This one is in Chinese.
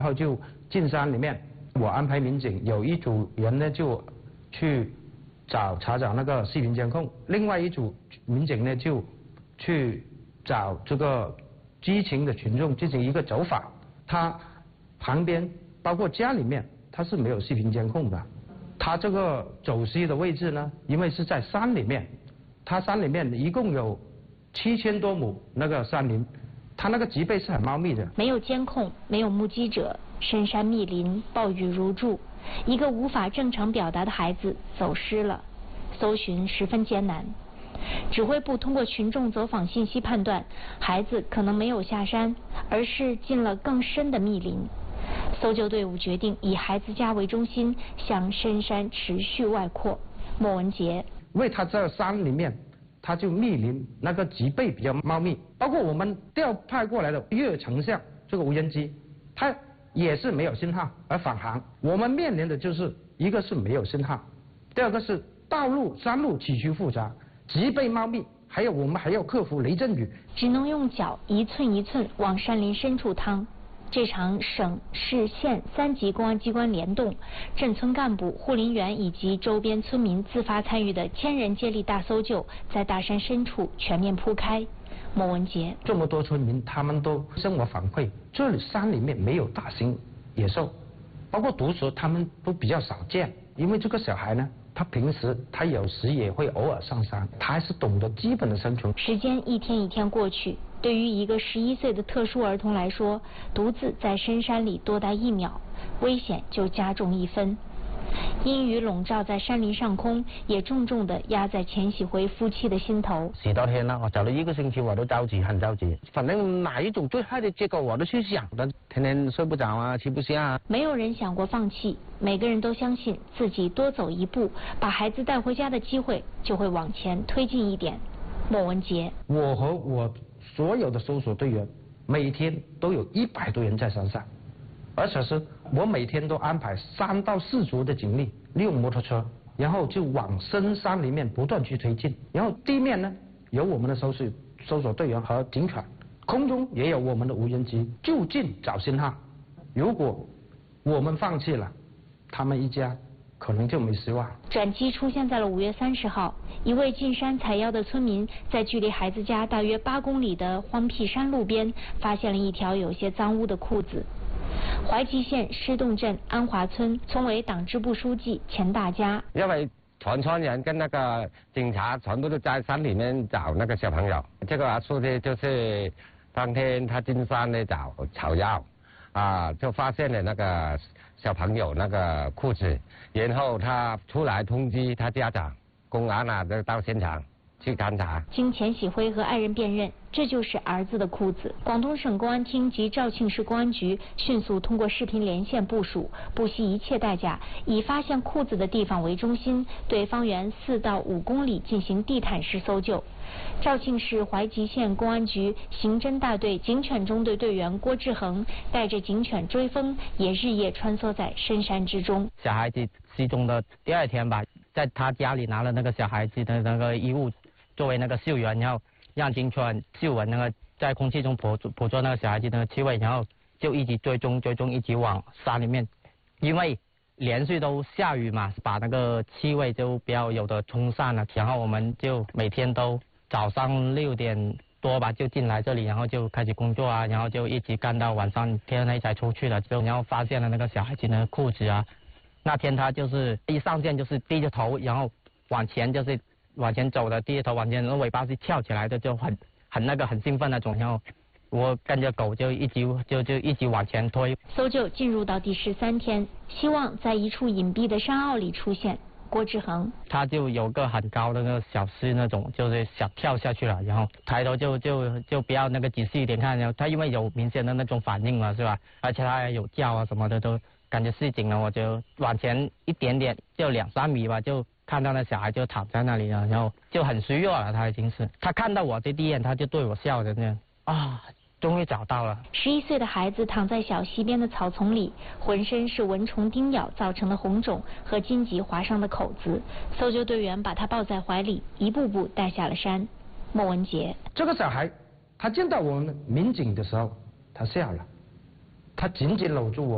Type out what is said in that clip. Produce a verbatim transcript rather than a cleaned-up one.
然后就进山里面，我安排民警有一组人呢就去找查找那个视频监控，另外一组民警呢就去找这个知情的群众进行一个走访，他旁边包括家里面他是没有视频监控的，他这个走失的位置呢，因为是在山里面，他山里面一共有七千多亩那个山林，他那个植被是很茂密的， 没有监控，没有目击者，深山密林，暴雨如注，一个无法正常表达的孩子走失了，搜寻十分艰难。指挥部通过群众走访信息判断，孩子可能没有下山，而是进了更深的密林。搜救队伍决定以孩子家为中心，向深山持续外扩。莫文杰， 因为他在山里面，他就密林，那个植被比较茂密，包括我们调派过来的越成像这个无人机，它也是没有信号而返航。我们面临的就是一个是没有信号，第二个是道路山路崎岖复杂，植被茂密，还有我们还要克服雷阵雨， 只能用脚一寸一寸往山林深处趟。这场省市县三级公安机关联动，镇村干部、护林员以及周边村民自发参与的千人接力大搜救，在大山深处全面铺开。莫文杰， 这么多村民他们都向我反馈，这里山里面没有大型野兽，包括毒蛇他们都比较少见，因为这个小孩呢，他平时他有时也会偶尔上山，他还是懂得基本的生存。 时间一天一天过去，对于一个十一岁的特殊儿童来说，独自在深山里多待一秒，危险就加重一分。阴雨笼罩在山林上空，也重重地压在钱喜辉夫妻的心头。 十多天了，我走了一个星期，我都着急，很着急。反正哪一种最坏的结果我都去想，但天天睡不着啊，吃不下啊。 没有人想过放弃，每个人都相信自己多走一步，把孩子带回家的机会就会往前推进一点。莫文杰， 我和我所有的搜索队员，每天都有一百多人在山上。而且是我每天都安排三到四组的警力，利用摩托车，然后就往深山里面不断去推进。然后地面呢，有我们的搜索搜索队员和警犬，空中也有我们的无人机，就近找信号。如果我们放弃了，他们一家可能就没希望。 转机出现在了五月三十号，一位进山采药的村民在距离孩子家大约八公里的荒僻山路边，发现了一条有些脏污的裤子。怀集县施洞镇安华村村委党支部书记钱大家， 因为全村人跟那个警察全部都在山里面找那个小朋友。这个书记就是当天他进山呢找草药，啊，就发现了那个小朋友那个裤子，然后他出来通知他家长，公安啊就到现场去勘查。 经钱喜辉和爱人辨认，这就是儿子的裤子。广东省公安厅及肇庆市公安局迅速通过视频连线部署，不惜一切代价，以发现裤子的地方为中心，对方圆四到五公里进行地毯式搜救。肇庆市怀集县公安局刑侦大队警犬中队队员郭志恒带着警犬追风，也日夜穿梭在深山之中。 小孩子失踪的第二天吧，在他家里拿了那个小孩子的那个衣物作为那个嗅源，然后让警犬嗅闻那个在空气中捕捕捉那个小孩子的气味，然后就一直追踪追踪，一直往山里面，因为连续都下雨嘛，把那个气味就比较有的冲散了。然后我们就每天都早上六点多吧就进来这里，然后就开始工作啊，然后就一直干到晚上天黑才出去了，就然后发现了那个小孩子的裤子啊。那天他就是一上线就是低着头，然后往前就是往前走的，低着头往前，然后尾巴是翘起来的，就很很那个很兴奋那种。然后我跟着狗就一直就就一直往前推。 搜救进入到第十三天，希望在一处隐蔽的山坳里出现。郭志恒， 他就有个很高的那个小溪那种，就是想跳下去了，然后抬头就就就不要那个仔细一点看，然后他因为有明显的那种反应了，是吧？而且他还有叫啊什么的，都感觉示警了，我就往前一点点，就两三米吧，就看到那小孩就躺在那里了，然后就很虚弱了，他已经是。他看到我这第一眼，他就对我笑着那样啊。终于找到了。 十一岁的孩子躺在小溪边的草丛里，浑身是蚊虫叮咬造成的红肿和荆棘划伤的口子。搜救队员把他抱在怀里，一步步带下了山。莫文杰， 这个小孩，他见到我们民警的时候，他笑了，他紧紧搂住我。